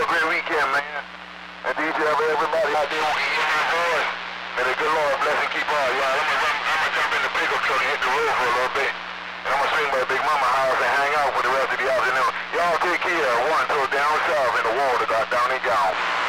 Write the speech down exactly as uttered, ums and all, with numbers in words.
have a great weekend, man. And D J, everybody out there who can hear my voice. May the good Lord bless and keep all y'all. I'm gonna, I'm gonna jump in the pickup truck and hit the road for a little bit. And I'm gonna swing by Big Mama house and hang out for the rest of the afternoon. Y'all take care. One till down south in the water got down and gone.